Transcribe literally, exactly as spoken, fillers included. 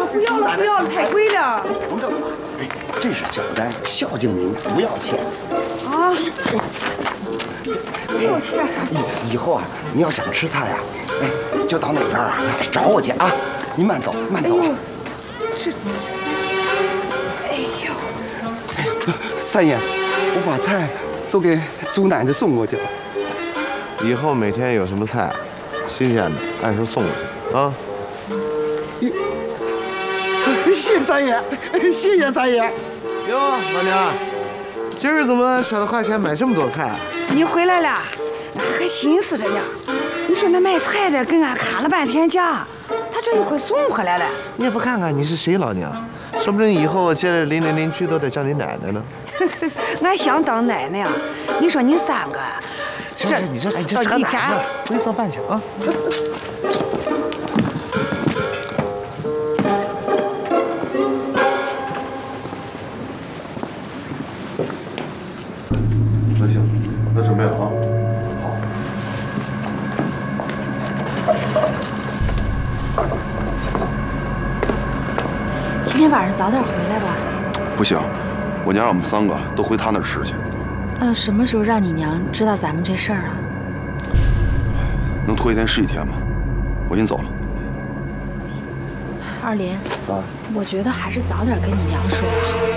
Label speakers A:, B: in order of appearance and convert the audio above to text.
A: 不要了，不要了，太贵了。
B: 等等吧，哎，这是小单，孝敬您，不要钱。
A: 啊，不要钱。
B: 以以后啊，您要想吃菜啊，哎，就到那边啊找我去啊。您慢走，慢走。
A: 哎是。哎呦，
B: 三爷，我把菜都给祖奶奶送过去了。
C: 以后每天有什么菜，新鲜的按时送过去啊。
B: 谢谢三爷，谢谢三爷。
C: 哟，老娘，今儿怎么舍得花钱买这么多菜？
A: 你回来了，俺还寻思着呢。你说那卖菜的跟俺砍了半天价，他这一会儿送回来了。
C: 你也不看看你是谁，老娘，说不定以后接着邻里邻居都得叫你奶奶呢。
A: 俺想当奶奶呀！你说你三个，
C: 行行，你这哎，你这扯哪去了？回去做饭去啊！那行，那准备了啊。好。
D: 今天晚上早点回来吧。
E: 不行，我娘让我们三个都回她那儿吃去。
D: 那什么时候让你娘知道咱们这事儿啊？
E: 能拖一天是一天吧。我先走了。
D: 二林，
C: 啊，
D: 我觉得还是早点跟你娘说好。